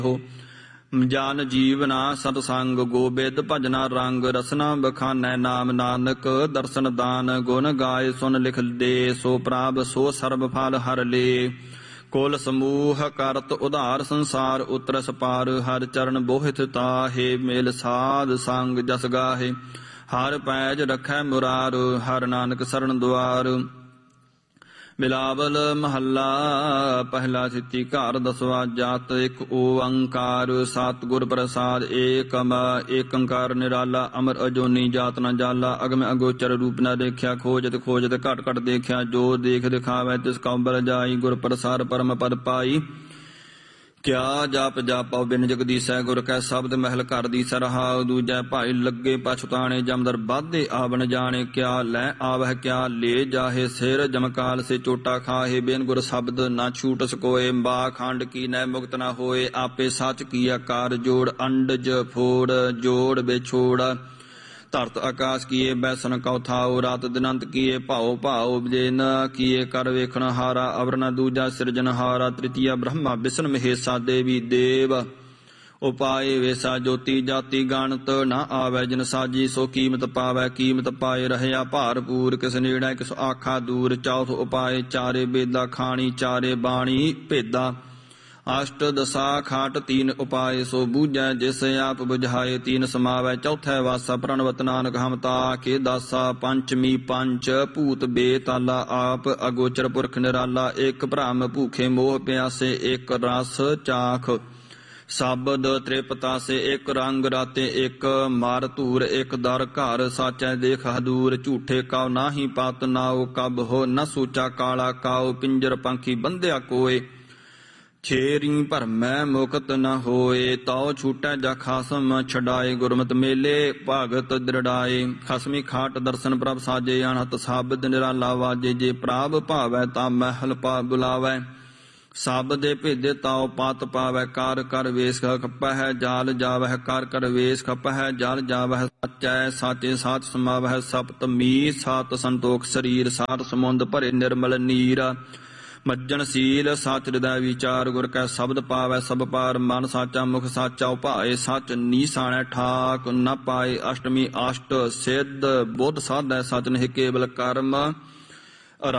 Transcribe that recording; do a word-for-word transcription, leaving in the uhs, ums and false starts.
ਹੋ। ਜਾਨ ਜੀਵਨਾ ਸਤਸੰਗ ਗੋਬਿੰਦ ਭਜਨਾ ਰੰਗ ਰਸਨਾ ਬਖਾਨੈ ਨਾਮ ਨਾਨਕ ਦਰਸ਼ਨ ਦਾਨ ਗੁਣ ਗਾਏ ਸੁਨ ਲਿਖ ਦੇ ਸੋ ਪ੍ਰਾਪ ਸੋ ਸਰਬ ਫਲ ਹਰ ਲੇ। ਕੁਲ ਸਮੂਹ ਕਰਤ ਉਧਾਰ ਸੰਸਾਰ ਉਤਰਸ ਪਾਰ ਹਰ ਚਰਨ ਬੋਹਿਤ ਤਾਹੇ ਮੇਲ ਸਾਧ ਸੰਗ ਜਸ ਗਾਹੇ। ਹਰ ਪੈਜ ਰਖੈ ਮੁਰਾਰ ਹਰ ਨਾਨਕ ਸਰਣ ਦੁਆਰ। ਬਿਲਾਵਲ ਮਹੱਲਾ ਪਹਿਲਾ ਸਿੱਤੀ ਘਰ ਦਸਵਾ ਜਾਤ ਇੱਕ ਓੰਕਾਰ ਸਤਿਗੁਰ ਪ੍ਰਸਾਦ ਏਕਮ ਏਕ ਓੰਕਾਰ ਨਿਰਾਲਾ ਅਮਰ ਅਜੋਨੀ ਜਾਤ ਨਾ ਜਾਲਾ। ਅਗਮ ਅਗੋਚਰ ਰੂਪ ਨਾ ਦੇਖਿਆ ਖੋਜਤ ਖੋਜਤ ਘਟ ਘਟ ਦੇਖਿਆ ਜੋ ਦੇਖ ਦਿਖਾਵੈ ਤਿਸ ਕਉ ਬਲ ਜਾਈ। ਗੁਰ ਪ੍ਰਸਾਦ ਪਰਮ ਪਦ ਪਾਈ ਕਿਆ ਜਾਪ ਜਾਪਾਉ ਬਿਨ ਜਗਦੀਸੈ ਗੁਰ ਕੈ ਸ਼ਬਦ ਮਹਿਲ ਘਰ ਦੀ ਸਰਹਾਉ। ਦੂਜੈ ਭਾਈ ਲੱਗੇ ਪਛਤਾਣੇ ਜਮਦਰ ਬਾਧੇ ਆਵਣ ਜਾਣੇ ਕਿਆ ਲੈ ਆਵਹਿ ਕਿਆ ਲੈ ਜਾਹੇ। ਸਿਰ ਜਮਕਾਲ ਸੇ ਚੋਟਾ ਖਾਹੇ ਬਿਨ ਗੁਰ ਸ਼ਬਦ ਨਾ ਛੂਟ ਸਕੋਏ। ਬਾ ਖੰਡ ਕੀ ਨੈ ਮੁਕਤ ਨਾ ਹੋਏ ਆਪੇ ਸੱਚ ਕੀ ਆਕਾਰ ਜੋੜ। ਅੰਡਜ ਫੋੜ ਜੋੜ ਵਿਛੋੜ ਧਰਤ ਆਕਾਸ਼ ਕੀਏ ਬੈਸਨ ਕਉ ਥਾਉ। ਰਾਤ ਦਿਨੰਤ ਕੀਏ ਭਾਉ ਭਾਉ ਜਿਨ ਕੀਏ ਕਰ ਵੇਖਣ ਹਾਰਾ। ਅਵਰਨਾ ਦੂਜਾ ਸਿਰਜਨਹਾਰਾ ਤ੍ਰਿਤੀਆ ਬ੍ਰਹਮਾ ਵਿਸ਼ਨ ਮਹੇਸ਼ਾ ਦੇਵੀ ਦੇਵ। ਉਪਾਏ ਵੇਸਾ ਜੋਤੀ ਜਾਤੀ ਗਣਤ ਨਾ ਆਵੈ ਜਿਨ ਸਾਜੀ ਸੋ ਕੀਮਤ ਪਾਵੈ। ਕੀਮਤ ਪਾਏ ਰਹਿਆ ਭਾਰਪੂਰ ਕਿਸ ਨੇੜੇ ਕਿਸ ਆਖਾ ਦੂਰ। ਚੌਥ ਉਪਾਏ ਚਾਰੇ ਬੇਦਾ ਖਾਣੀ ਚਾਰੇ ਬਾਣੀ ਭੇਦਾ। ਅਸ਼ਟ ਦਸਾ ਖਾਟ ਤੀਨ ਉਪਾਏ ਸੋ ਬੂਝੈ ਜਿਸ ਆਪ ਬੁਝਾਏ। ਤੀਨ ਸਮਾਵੈ ਚੌਥੈ ਵਾਸਾ ਪ੍ਰਣਵਤ ਨਾਨਕ ਹਮ ਤਾਕੇ ਦਾਸਾ। ਪੰਚਮੀ ਪੰਚ ਭੂਤ ਬੇਤਾਲਾ ਆਪ ਅਗੋਚਰ ਪੁਰਖ ਨਿਰਾਲਾ। ਇੱਕ ਭ੍ਰਮ ਭੂਖੇ ਮੋਹ ਪਿਆਸੇ ਇੱਕ ਰਸ ਚਾਖ ਸ਼ਬਦ ਤ੍ਰਿਪਤਾਸੇ। ਇੱਕ ਰੰਗ ਰਾਤੇ ਇੱਕ ਮਾਰ ਧੂਰ ਇੱਕ ਦਰ ਘਰ ਸਾਚੈ ਦੇਖ ਹਦੂਰ। ਝੂਠੇ ਕਾਉ ਨਾਹੀ ਪਤ ਨਾਉ ਕਬ ਹੋ ਨ ਸੂਚਾ ਕਾਲਾ ਕਾਉ। ਪਿੰਜਰ ਪੰਖੀ ਬੰਧਿਆ ਕੋਏ ਛੇਰੀ ਭਰਮੈ ਮੁਕਤ ਨ ਹੋਏ। ਤਉ ਛੂਟੈ ਜਾ ਖਾਸਮ ਛਡਾਏ ਗੁਰਮਤਿ ਮੇਲੇ ਭਗਤ ਦ੍ਰਿੜਾਏ। ਖਸਮੀ ਖਾਟ ਦਰਸ਼ਨ ਪ੍ਰਭ ਸਾਜੇ ਅਨਹਤ ਸ਼ਬਦ ਨਿਰਾਲਾ ਵਾਜੇ। ਜੇ ਪ੍ਰਭ ਭਾਵੈ ਤਾ ਮਹਿਲ ਪਾ ਬੁਲਾਵੈ ਸਭ ਦੇ ਭੇਦੇ ਤਾਉ ਪਤ ਪਾਵੈ। ਕਰ ਕਰ ਵੇਸ ਖਪਹਿ ਜਾਲ ਜਾਵਹਿ ਕਰ ਕਰ ਵੇਸ ਖਪਹਿ ਜਾਲ ਜਾਵਹਿ। ਸਚੈ ਸਾਚੇ ਸਾਚ ਸਮਾਵਹਿ ਸਪਤਮੀ ਸਾਤ ਸੰਤੋਖ ਸਰੀਰ। ਸਾਤ ਸਮੁੰਦ ਭਰੇ ਨਿਰਮਲ ਨੀਰ ਮੱਜਣ ਸੀਲ ਸੱਚ ਹਿਰਦੈ ਵਿਚਾਰ। ਗੁਰ ਕੈ ਸ਼ਬਦ ਪਾਵੈ ਸਭ ਪਾਰ ਮਨ ਸਾਚਾ ਮੁਖ ਸਾਚਾ ਉਭਾਏ। ਸੱਚ ਨੀਸਾਣੈ ਠਾਕ ਨ ਪਾਏ। ਅਸ਼ਟਮੀ ਅਸ਼ਟ ਸਿੱਧ ਬੁੱਧ ਸਾਧੈ ਸਚ ਨਹੀਂ ਕੇਵਲ ਕਰਮ।